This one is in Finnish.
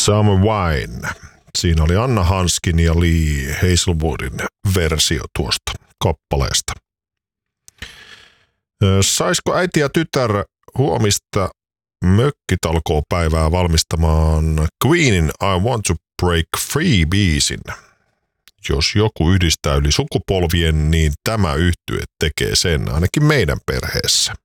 Summer Wine. Siinä oli Anna Hanskin ja Lee Hazelwoodin versio tuosta kappaleesta. Saisiko äiti ja tytär huomista mökkitalkoopäivää valmistamaan Queenin I Want to Break Free -biisin? Jos joku yhdistää yli sukupolvien, niin tämä yhtye tekee sen ainakin meidän perheessä.